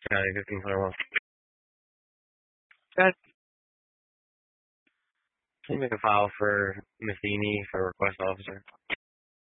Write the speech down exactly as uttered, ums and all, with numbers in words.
County fifteen twenty-one. Guys, can you make a file for Matheny for request officer?